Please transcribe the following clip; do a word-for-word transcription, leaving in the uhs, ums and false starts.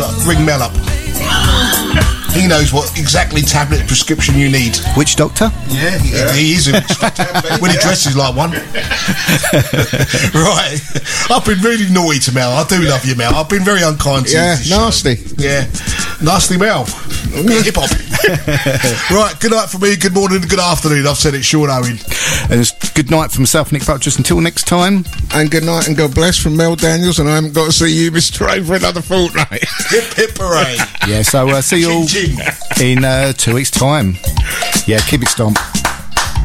uh, ring Mel up. He knows what exactly tablet prescription you need. Which doctor? Yeah, he, yeah. he is a witch doctor. When he dresses like one. Right. I've been really naughty to Mel. I do love you, Mel. I've been very unkind to yeah, you. Yeah, nasty. Show. Yeah. Nasty Mel. Hip hop. Right, good night from me, good morning, good afternoon. I've said it, Sean Owen. And it's good night from myself, Nick Butchers. Until next time. And good night and God bless from Mel Daniels. And I haven't got to see you, Mister A, for another fortnight. Hip hip hooray. Yeah, so uh, see you all in uh, two weeks' time. Yeah, keep it stomped.